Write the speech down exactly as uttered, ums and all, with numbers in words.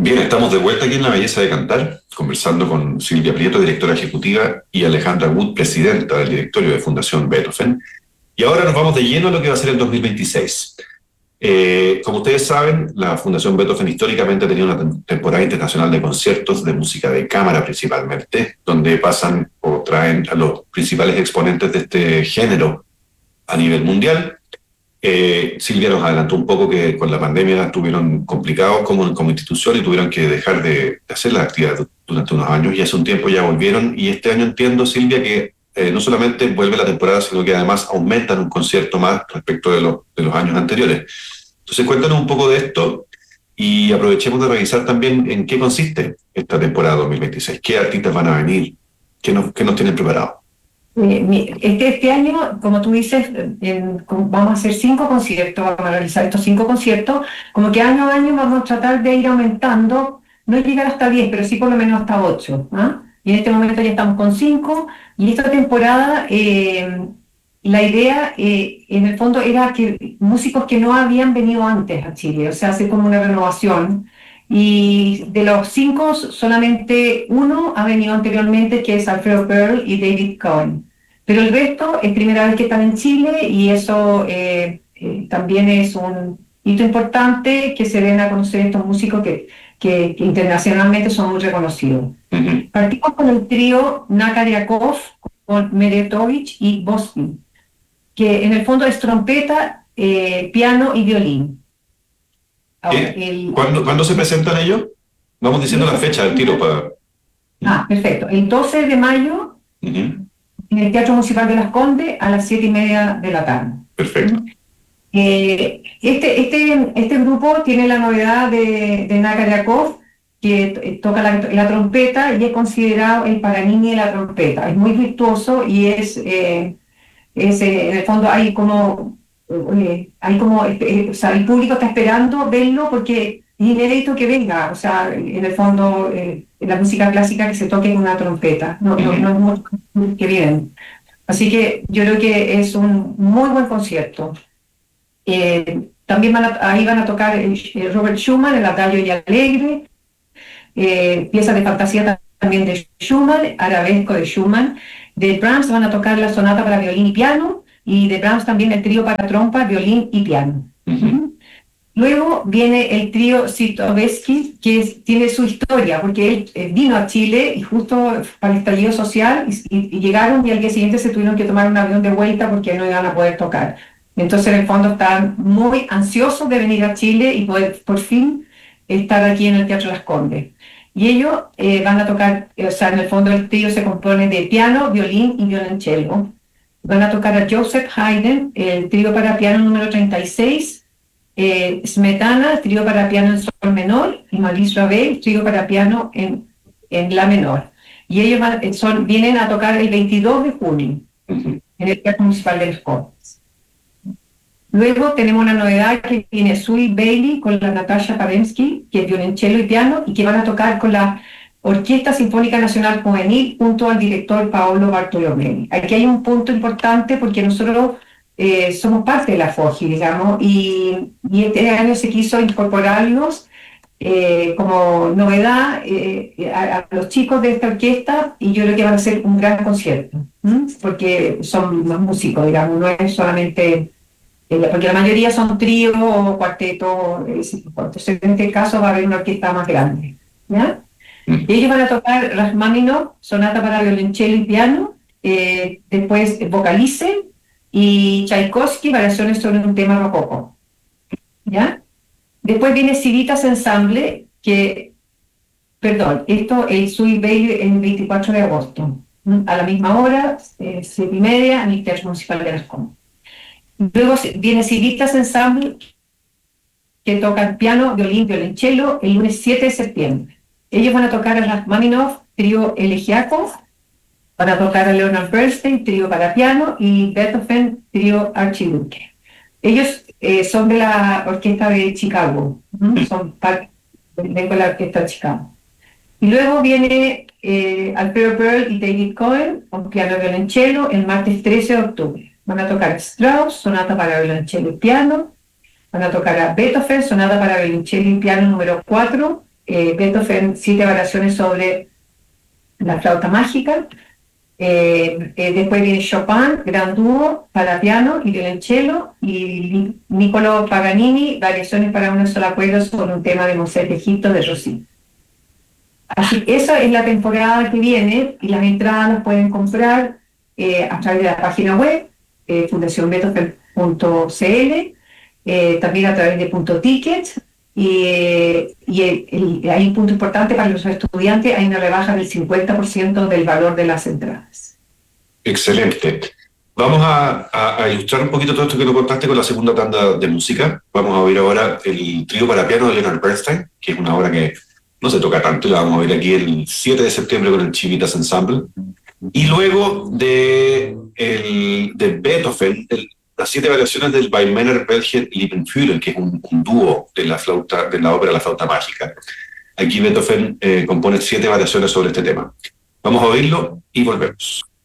Bien, estamos de vuelta aquí en La Belleza de Cantar, conversando con Silvia Prieto, directora ejecutiva, y Alejandra Wood, presidenta del directorio de Fundación Beethoven. Y ahora nos vamos de lleno a lo que va a ser el dos mil veintiséis. Eh, como ustedes saben, la Fundación Beethoven históricamente ha tenido una temporada internacional de conciertos de música de cámara principalmente, donde pasan o traen a los principales exponentes de este género a nivel mundial. Eh, Silvia nos adelantó un poco que con la pandemia estuvieron complicados como, como institución y tuvieron que dejar de, de hacer las actividades durante unos años, y hace un tiempo ya volvieron, y este año entiendo, Silvia, que eh, no solamente vuelve la temporada, sino que además aumentan un concierto más respecto de, lo, de los años anteriores. Entonces cuéntanos un poco de esto y aprovechemos de revisar también en qué consiste esta temporada dos mil veintiséis, qué artistas van a venir, qué nos, qué nos tienen preparado. Este, este año, como tú dices, en, vamos a hacer cinco conciertos, vamos a realizar estos cinco conciertos, como que año a año vamos a tratar de ir aumentando, no llegar hasta diez, pero sí por lo menos hasta ocho, ¿eh? Y en este momento ya estamos con cinco, y esta temporada, eh, la idea eh, en el fondo era que músicos que no habían venido antes a Chile, o sea, hacer como una renovación. Y de los cinco, solamente uno ha venido anteriormente, que es Alfredo Pearl y David Cohen. Pero el resto es primera vez que están en Chile, y eso eh, eh, también es un hito importante, que se den a conocer estos músicos que, que, que internacionalmente son muy reconocidos. Uh-huh. Partimos con el trío Nakariakov, con Meretovich y Boskin, que en el fondo es trompeta, eh, piano y violín. Ahora, el... ¿Cuándo, ¿Cuándo se presentan ellos? Vamos diciendo la fecha del tiro para... Ah, perfecto. El doce de mayo, uh-huh, en el Teatro Municipal de Las Condes, a las siete y media de la tarde. Perfecto. Eh, este, este, este grupo tiene la novedad de, de Nakariakov, que toca la, la trompeta y es considerado el Paganini de la trompeta. Es muy virtuoso y es, eh, es eh, en el fondo hay como... Eh, hay como, eh, o sea, el público está esperando verlo porque es inédito que venga, o sea, en el fondo, eh, en la música clásica, que se toque con una trompeta, no, no, no es mucho que vienen. Así que yo creo que es un muy buen concierto. Eh, también van a, ahí van a tocar eh, Robert Schumann, el Adagio y Alegre, eh, piezas de fantasía también de Schumann, arabesco de Schumann. De Brahms van a tocar la sonata para violín y piano, y de Brahms también el trío para trompa, violín y piano. Uh-huh. Luego viene el trío Sitoveski, que es, tiene su historia, porque él eh, vino a Chile y justo para el estallido social, y, y, y llegaron, y al día siguiente se tuvieron que tomar un avión de vuelta porque no iban a poder tocar. Entonces, en el fondo, están muy ansiosos de venir a Chile y poder por fin estar aquí en el Teatro Las Condes. Y ellos eh, van a tocar, o sea, en el fondo el trío se compone de piano, violín y violonchelo. Van a tocar a Joseph Haydn, el trío para piano número treinta y seis, eh, Smetana, el trío para piano en sol menor, y Maurice Ravel, el trío para piano en, en la menor. Y ellos van, son, vienen a tocar el veintidós de junio, uh-huh, en el Teatro Municipal de Las Condes. Luego tenemos una novedad que viene Sui Bailey con la Natasha Paremsky, que es violonchelo y piano, y que van a tocar con la Orquesta Sinfónica Nacional Juvenil junto al director Paolo Bartolomei. Aquí hay un punto importante porque nosotros eh, somos parte de la F O G I, digamos, y, y este año se quiso incorporarlos eh, como novedad eh, a, a los chicos de esta orquesta, y yo creo que van a ser un gran concierto, ¿m? Porque son más músicos, digamos, no es solamente... Eh, porque la mayoría son tríos o cuartetos, eh, entonces en este caso va a haber una orquesta más grande, ¿ya? Y ellos van a tocar Rachmaninoff, sonata para violonchelo y piano, eh, después Vocalice y Tchaikovsky, variaciones sobre un tema rococó, ¿ya? Después viene Civitas Ensemble, que, perdón, esto es Sui Bailey el veinticuatro de agosto, a la misma hora, eh, siete y media, en el Teatro Municipal de Las Condes. Luego viene Civitas Ensemble, que tocan piano, violín, violonchelo, el lunes siete de septiembre. Ellos van a tocar a Rachmaninoff, trío Elegiaco, van a tocar a Leonard Bernstein, trío para piano, y Beethoven, trío Archiduque. Ellos eh, son de la orquesta de Chicago, ¿no? Son parte de la orquesta de Chicago. Y luego viene eh, Alfredo Pearl y David Cohen con piano y violonchelo el martes trece de octubre. Van a tocar a Strauss, sonata para violonchelo y piano. Van a tocar a Beethoven, sonata para violonchelo y piano número cuatro, eh, Beethoven, siete variaciones sobre la flauta mágica. Eh, eh, después viene Chopin, gran dúo para piano y violonchelo, y Niccolò Paganini, variaciones para una sola cuerda sobre un tema de Mozart de Egipto de Rossini. Así que esa es la temporada que viene, y las entradas las pueden comprar eh, a través de la página web, eh, fundación beethoven punto c l, eh, también a través de punto ticket, y, eh, y el, el, hay un punto importante para los estudiantes: hay una rebaja del cincuenta por ciento del valor de las entradas. Excelente. Vamos a, a, a ilustrar un poquito todo esto que tú contaste con la segunda tanda de música. Vamos a oír ahora el trío para piano de Leonard Bernstein, que es una obra que no se toca tanto, la vamos a oír aquí el siete de septiembre con el Civitas Ensemble. Y luego de, el, de Beethoven, el, las siete variaciones del Weimar Belgian Liebenfühlen, que es un, un dúo de la, flauta, de la ópera La Flauta Mágica. Aquí Beethoven eh, compone siete variaciones sobre este tema. Vamos a oírlo y volvemos.